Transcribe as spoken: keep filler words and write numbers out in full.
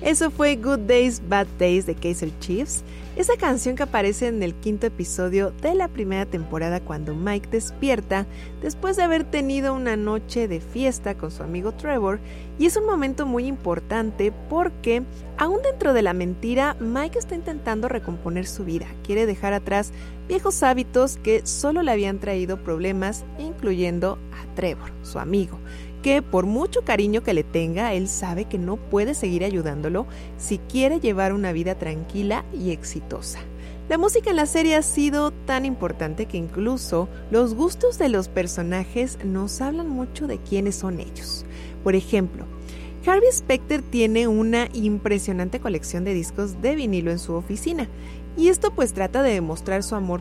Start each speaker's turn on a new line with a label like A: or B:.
A: Eso fue Good Days, Bad Days de Kaiser Chiefs, esa canción que aparece en el quinto episodio de la primera temporada cuando Mike despierta después de haber tenido una noche de fiesta con su amigo Trevor, y es un momento muy importante porque, aún dentro de la mentira, Mike está intentando recomponer su vida, quiere dejar atrás viejos hábitos que solo le habían traído problemas, incluyendo a Trevor, su amigo, que por mucho cariño que le tenga, él sabe que no puede seguir ayudándolo si quiere llevar una vida tranquila y exitosa. La música en la serie ha sido tan importante que incluso los gustos de los personajes nos hablan mucho de quiénes son ellos. Por ejemplo, Harvey Specter tiene una impresionante colección de discos de vinilo en su oficina, y esto pues trata de demostrar su amor